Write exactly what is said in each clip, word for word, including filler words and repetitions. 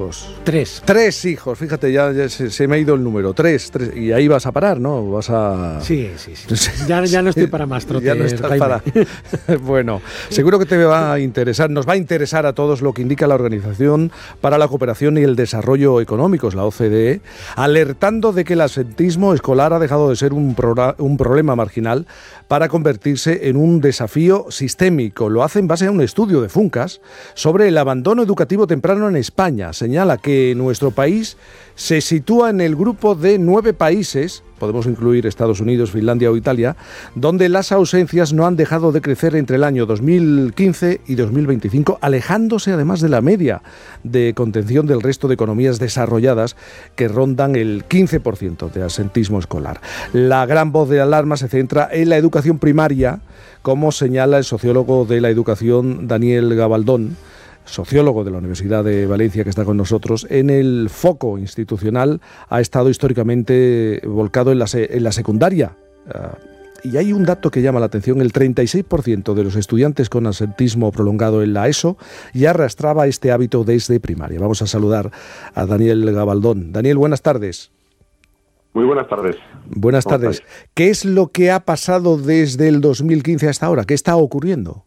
hijos? Tres. Tres hijos, fíjate, ya, ya se, se me ha ido el número. Tres, tres. Y ahí vas a parar, ¿no? Vas a... Sí, sí, sí. Ya, ya no estoy para más trotes, ya no estás Jaime. para... Bueno, seguro que te va a interesar, nos va a interesar a todos lo que indica la Organización para la Cooperación y el Desarrollo Económicos, la O C D E, alertando de que el absentismo escolar ha dejado de ser un, pro- un problema marginal para convertirse en un desafío sistémico. Lo hace en base a un estudio de Funcas sobre el abandono educativo temprano en España. Señala que nuestro país se sitúa en el grupo de nueve países, podemos incluir Estados Unidos, Finlandia o Italia, donde las ausencias no han dejado de crecer entre el año dos mil quince y dos mil veinticinco, alejándose además de la media de contención del resto de economías desarrolladas que rondan el quince por ciento de absentismo escolar. La gran voz de alarma se centra en la educación primaria, como señala el sociólogo de la educación Daniel Gabaldón, sociólogo de la Universidad de Valencia que está con nosotros. En el foco institucional ha estado históricamente volcado en la, se- en la secundaria. Uh, y hay un dato que llama la atención: el treinta y seis por ciento de los estudiantes con absentismo prolongado en la ESO ya arrastraba este hábito desde primaria. Vamos a saludar a Daniel Gabaldón. Daniel, buenas tardes. Muy buenas tardes. Buenas tardes. Estáis? ¿Qué es lo que ha pasado desde el dos mil quince hasta ahora? ¿Qué está ocurriendo?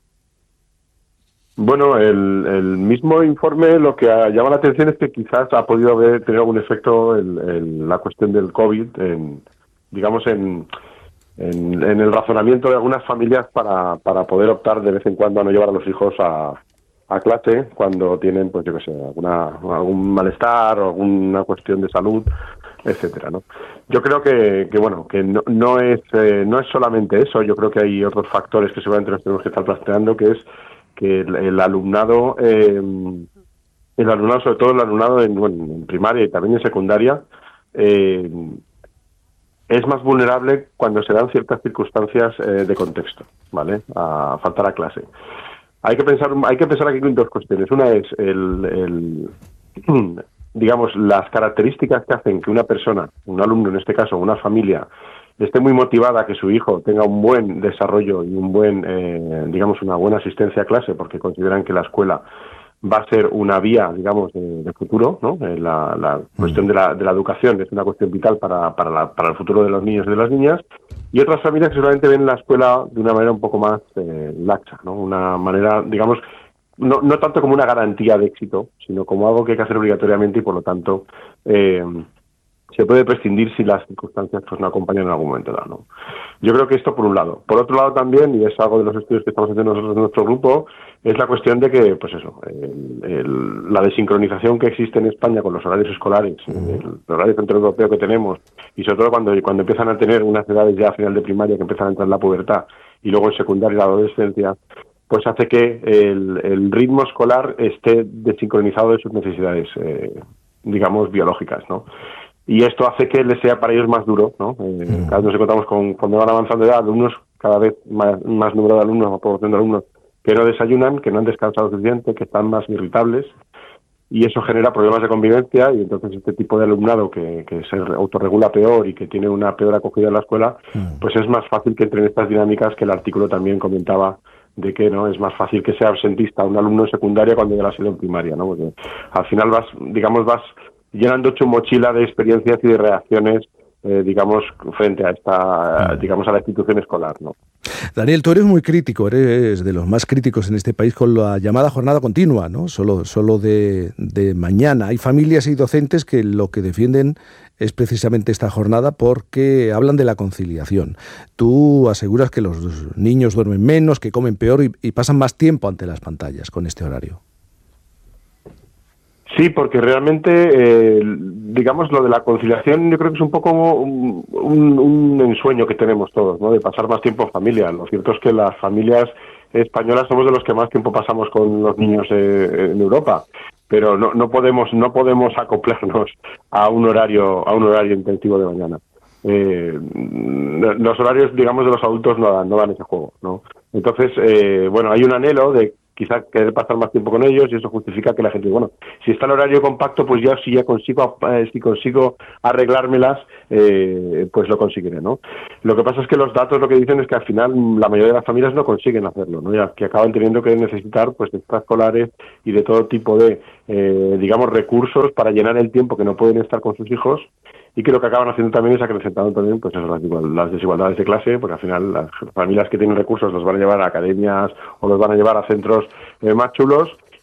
Bueno, el, el mismo informe lo que ha, llama la atención es que quizás ha podido haber tenido algún efecto el, el, la cuestión del COVID, en, digamos, en, en, en el razonamiento de algunas familias para, para poder optar de vez en cuando a no llevar a los hijos a, a clase cuando tienen, pues yo qué sé, alguna, algún malestar o alguna cuestión de salud, etcétera, ¿no? Yo creo que, que bueno, que no, no es eh, no es solamente eso. Yo creo que hay otros factores que seguramente nos tenemos que estar planteando, que es que el, el alumnado, eh, el alumnado, sobre todo el alumnado en, bueno, en primaria y también en secundaria, eh, es más vulnerable cuando se dan ciertas circunstancias eh, de contexto, ¿vale? A faltar a clase. Hay que pensar, hay que pensar aquí en dos cuestiones. Una es el, el digamos, las características que hacen que una persona, un alumno en este caso, una familia, esté muy motivada a que su hijo tenga un buen desarrollo y un buen, eh, digamos, una buena asistencia a clase, porque consideran que la escuela va a ser una vía, digamos, de, de futuro, ¿no? Eh, la, la cuestión de la, de la educación es una cuestión vital para, para, la, para el futuro de los niños y de las niñas, y otras familias que solamente ven la escuela de una manera un poco más eh, laxa, ¿no? Una manera, digamos, no, no tanto como una garantía de éxito, sino como algo que hay que hacer obligatoriamente y, por lo tanto, eh, se puede prescindir si las circunstancias pues no acompañan en algún momento dado, ¿no? Yo creo que esto por un lado. Por otro lado también, y es algo de los estudios que estamos haciendo nosotros en nuestro grupo, es la cuestión de que, pues eso, el, el, la desincronización que existe en España con los horarios escolares, el, el horario centroeuropeo que tenemos, y sobre todo cuando, cuando empiezan a tener unas edades ya a final de primaria, que empiezan a entrar en la pubertad, y luego en secundaria y la adolescencia, pues hace que el, el ritmo escolar esté desincronizado de sus necesidades, eh, digamos, biológicas, ¿no? Y esto hace que les sea para ellos más duro, ¿no? Eh, mm. Cada vez nos encontramos con, cuando van avanzando de edad, alumnos, cada vez más, más número de alumnos, más proporción de alumnos, que no desayunan, que no han descansado suficiente, que están más irritables, y eso genera problemas de convivencia, y entonces este tipo de alumnado que, que se autorregula peor y que tiene una peor acogida en la escuela, mm. pues es más fácil que entre en estas dinámicas que el artículo también comentaba, de que no es más fácil que sea absentista un alumno en secundaria cuando ya lo ha sido en primaria, ¿no? Porque al final vas, digamos, vas llenando tu mochila de experiencias y de reacciones, eh, digamos, frente a esta, digamos, a la institución escolar, ¿no? Daniel, tú eres muy crítico, eres de los más críticos en este país con la llamada jornada continua, ¿no? Solo, solo de, de mañana. Hay familias y docentes que lo que defienden es precisamente esta jornada porque hablan de la conciliación. Tú aseguras que los niños duermen menos, que comen peor y, y pasan más tiempo ante las pantallas con este horario. Sí, porque realmente, eh, digamos, lo de la conciliación yo creo que es un poco un, un, un ensueño que tenemos todos, ¿no? De pasar más tiempo en familia. Lo cierto es que las familias españolas somos de los que más tiempo pasamos con los niños eh, en Europa, pero no, no podemos no podemos acoplarnos a un horario a un horario intensivo de mañana. Eh, los horarios, digamos, de los adultos no dan, no dan ese juego, ¿no? Entonces, eh, bueno, hay un anhelo de quizás querer pasar más tiempo con ellos, y eso justifica que la gente, bueno, si está el horario compacto, pues ya si ya consigo, eh, si consigo arreglármelas, eh, pues lo conseguiré, ¿no? Lo que pasa es que los datos lo que dicen es que al final la mayoría de las familias no consiguen hacerlo, ¿no? Ya que acaban teniendo que necesitar pues extraescolares y de todo tipo de, eh, digamos, recursos para llenar el tiempo que no pueden estar con sus hijos, y que lo que acaban haciendo también es acrecentando también pues eso, las, las desigualdades de clase, porque al final las familias que tienen recursos los van a llevar a academias o los van a llevar a centros eh, más chulos,